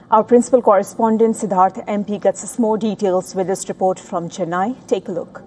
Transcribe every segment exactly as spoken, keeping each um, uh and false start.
Our principal correspondent Siddharth M P gets us more details with this report from Chennai. Take a look.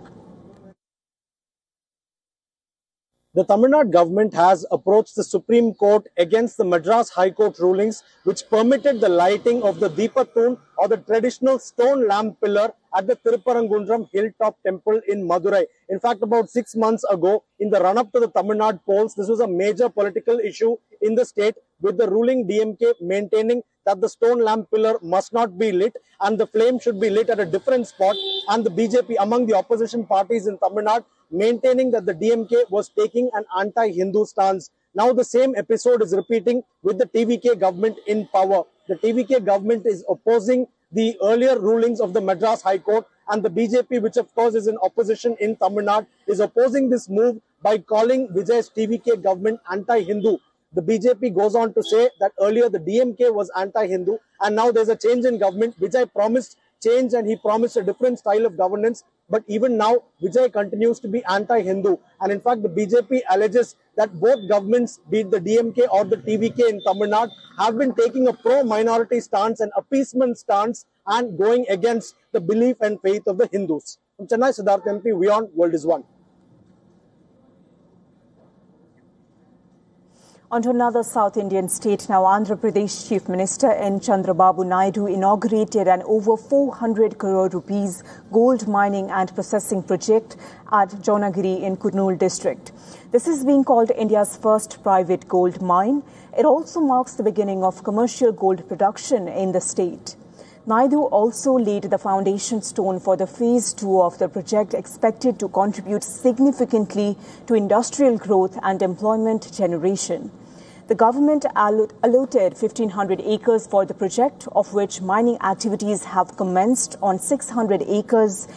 The Tamil Nadu government has approached the Supreme Court against the Madras High Court rulings which permitted the lighting of the Deepathoon or the traditional stone lamp pillar at the Tirupparangundram Hilltop Temple in Madurai. In fact, about six months ago, in the run-up to the Tamil Nadu polls, this was a major political issue in the state, with the ruling D M K maintaining that the stone lamp pillar must not be lit and the flame should be lit at a different spot, and the B J P among the opposition parties in Tamil Nadu maintaining that the D M K was taking an anti-Hindu stance. Now the same episode is repeating with the T V K government in power. The T V K government is opposing the earlier rulings of the Madras High Court, and the B J P, which of course is in opposition in Tamil Nadu, is opposing this move by calling Vijay's T V K government anti-Hindu. The B J P goes on to say that earlier the D M K was anti-Hindu and now there's a change in government. Vijay promised change and he promised a different style of governance. But even now, Vijay continues to be anti-Hindu. And in fact, the B J P alleges that both governments, be it the D M K or the T V K in Tamil Nadu, have been taking a pro-minority stance, an appeasement stance, and going against the belief and faith of the Hindus. From Chennai, Siddharth M P, WION, World is One. On to another South Indian state now. Andhra Pradesh Chief Minister N. Chandrababu Naidu inaugurated an over four hundred crore rupees gold mining and processing project at Jaunagiri in Kurnool district. This is being called India's first private gold mine. It also marks the beginning of commercial gold production in the state. Naidu also laid the foundation stone for the phase two of the project, expected to contribute significantly to industrial growth and employment generation. The government allotted fifteen hundred acres for the project, of which mining activities have commenced on six hundred acres